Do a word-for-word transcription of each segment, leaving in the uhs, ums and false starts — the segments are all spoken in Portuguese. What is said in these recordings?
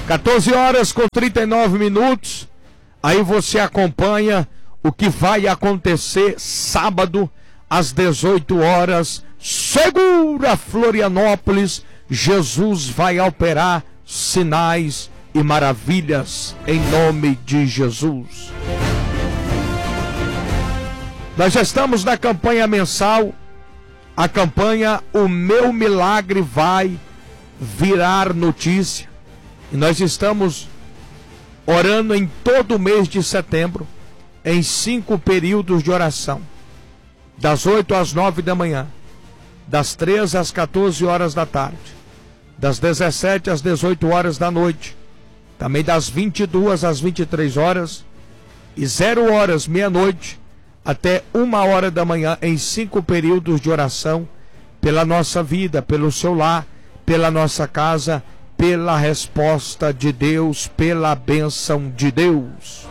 quatorze horas com trinta e nove minutos. Aí você acompanha o que vai acontecer sábado às dezoito horas. Segura Florianópolis. Jesus vai operar sinais e maravilhas em nome de Jesus. Nós já estamos na campanha mensal, a campanha O Meu Milagre Vai Virar Notícia. E nós estamos orando em todo o mês de setembro, em cinco períodos de oração, das oito às nove da manhã, das treze às quatorze horas da tarde, das dezessete às dezoito horas da noite, também das vinte e duas às vinte e três horas e zero horas, meia-noite, até uma hora da manhã, em cinco períodos de oração, pela nossa vida, pelo seu lar, pela nossa casa, pela resposta de Deus, pela bênção de Deus.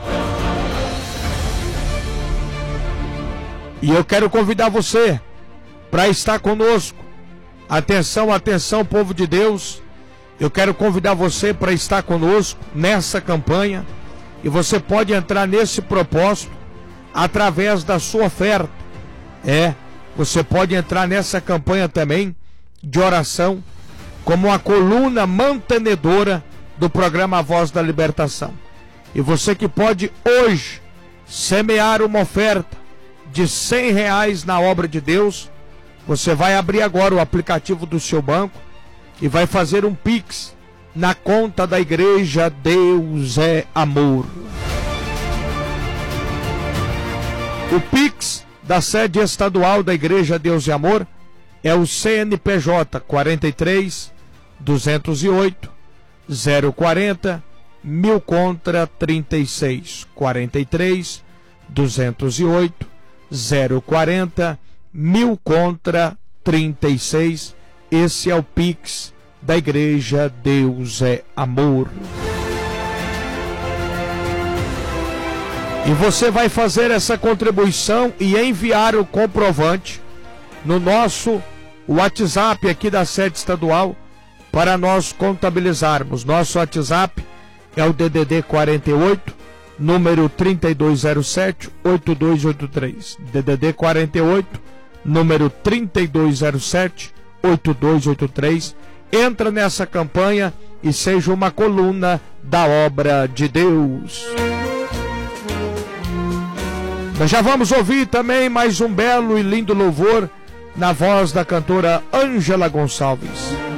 E eu quero convidar você para estar conosco. Atenção, atenção, povo de Deus. Eu quero convidar você para estar conosco nessa campanha. E você pode entrar nesse propósito através da sua oferta. É, você pode entrar nessa campanha também de oração como uma coluna mantenedora do programa Voz da Libertação. E você que pode hoje semear uma oferta de cem reais na obra de Deus, você vai abrir agora o aplicativo do seu banco e vai fazer um Pix na conta da igreja Deus é Amor. O Pix da sede estadual da igreja Deus é Amor é o C N P J quarenta e três, duzentos e oito, zero quarenta, mil contra trinta e seis, quarenta e três, duzentos e oito, zero quarenta, mil contra trinta e seis. Esse é o Pix da igreja Deus é Amor. E você vai fazer essa contribuição e enviar o comprovante no nosso WhatsApp aqui da sede estadual para nós contabilizarmos. Nosso WhatsApp é o D D D quarenta e oito, número trinta e dois zero sete, oito dois oito três. D D D quarenta e oito, número trinta e dois zero sete, oito dois oito três. Entra nessa campanha e seja uma coluna da obra de Deus. Nós já vamos ouvir também mais um belo e lindo louvor na voz da cantora Ângela Gonçalves.